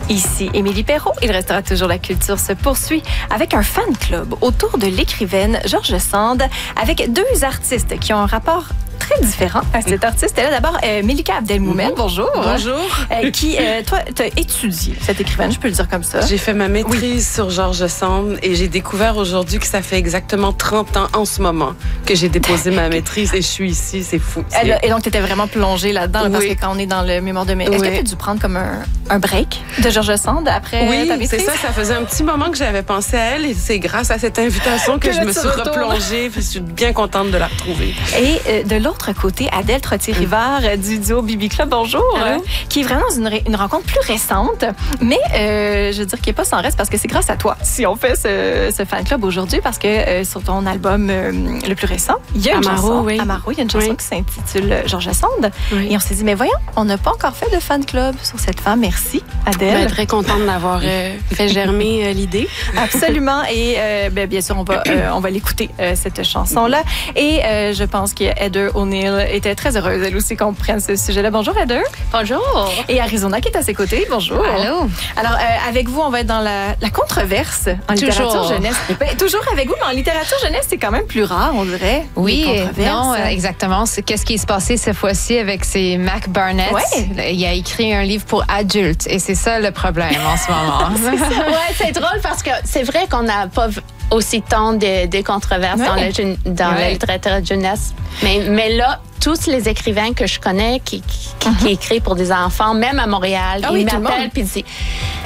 Ici Émilie Perrault. Il restera toujours la culture se poursuit avec un fan club autour de l'écrivaine George Sand avec deux artistes qui ont un rapport très différent à cet artiste. Elle est d'abord Melika Abdelmoumen. Bonjour. Bonjour. Toi, tu as étudié cette écrivaine, je peux le dire comme ça. J'ai fait ma maîtrise sur George Sand et j'ai découvert aujourd'hui que ça fait exactement 30 ans en ce moment que j'ai déposé ma maîtrise et je suis ici. C'est fou. Et donc, tu étais vraiment plongée là-dedans là, parce que quand on est dans le mémoire de mai, est-ce que tu as dû prendre comme un break de George Sand après ta maîtrise? Oui, c'est ça. Ça faisait un petit moment que j'avais pensé à elle et c'est grâce à cette invitation que je me suis replongée. Je suis bien contente de la retrouver. Et de l'autre côté, Adèle Trottier-Rivard du duo Bibi Club, bonjour, qui est vraiment dans une rencontre plus récente, mais je veux dire qui n'est pas sans reste parce que c'est grâce à toi si on fait ce fan club aujourd'hui parce que sur ton album le plus récent, il y a une chanson, Amaro, il y a une chanson qui s'intitule George Sand et on s'est dit, mais voyons, on n'a pas encore fait de fan club sur cette femme. Merci, Adèle. Très contente d'avoir fait germer l'idée. Absolument. Et bien sûr, on va l'écouter, cette chanson-là. Et je pense que Heather O'Neill était très heureuse, elle aussi, qu'on prenne ce sujet-là. Bonjour, Heather. Bonjour. Et Arizona qui est à ses côtés. Bonjour. Allô. Alors, avec vous, on va être dans la controverse en littérature jeunesse. Toujours avec vous, mais en littérature jeunesse, c'est quand même plus rare, on dirait. Oui, non, exactement. Qu'est-ce qui s'est passé cette fois-ci avec ces Mac Barnett? Ouais. Il a écrit un livre pour adultes et c'est ça le problème en ce moment. C'est drôle parce que c'est vrai qu'on n'a pas aussi tant de controverses dans la littérature jeunesse. Mais là, tous les écrivains que je connais qui écrivent pour des enfants, même à Montréal, ils m'appellent et disent